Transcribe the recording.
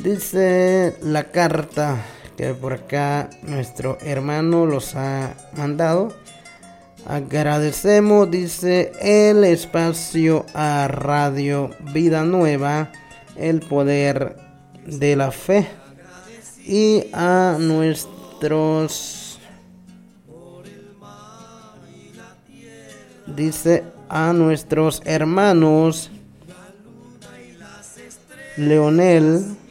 Dice la carta que por acá nuestro hermano los ha mandado. Agradecemos, dice, el espacio a Radio Vida Nueva, el poder de la fe, y a nuestros, dice, a nuestros hermanos Leonel,